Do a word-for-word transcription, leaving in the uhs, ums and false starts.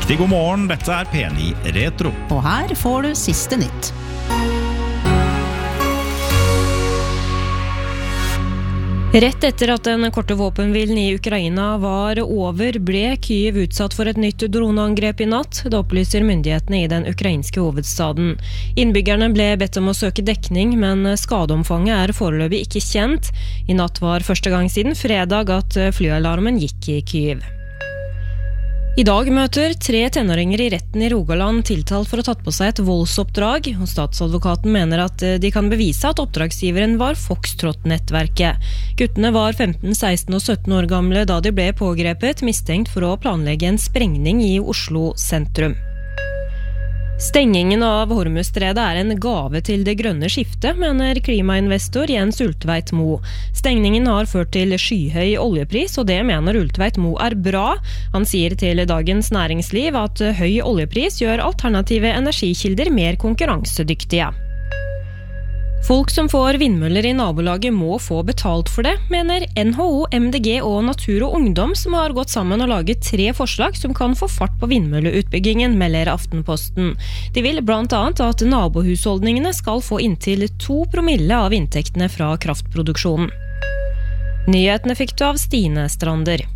Riktig god morgen, dette er P ni Retro. Og her får du siste nytt. Rett etter at den korte våpenhvilen i Ukraina var over, ble Kyiv utsatt for et nytt droneangrep i natt. Det opplyser myndighetene i den ukrainske hovedstaden. Innbyggerne ble bedt om å søke dekning, men skadeomfanget er foreløpig ikke kjent. I natt var første gang siden fredag at flyalarmen gikk i Kyiv. I dag møter tre tenåringer i retten i Rogaland tiltalt for å ha tatt på seg et voldsoppdrag, og statsadvokaten mener at de kan bevise at oppdragsgiveren var Foxtrot-nettverket. Guttene var femten, seksten og sytten år gamle da de ble pågrepet, mistenkt for å planlegge en sprengning i Oslo sentrum. Stengingen av Hormuzstredet er en gave til det grønne skiftet, mener klimainvestor Jens Ulltveit Moe. Stengningen har ført til skyhøy oljepris, og det mener Ulltveit Moe er bra. Han sier til Dagens Næringsliv at høy oljepris gjør alternative energikilder mer konkurransedyktige. Folk som får vindmøller i nabolaget må få betalt for det, mener N H O, M D G og Natur og Ungdom, som har gått sammen og laget tre forslag som kan få fart på vindmølleutbyggingen, melder Aftenposten. De vil blant annet at nabohusholdningene skal få inntil to promille av inntektene fra kraftproduksjonen. Nyhetene fikk du av Stine Strander.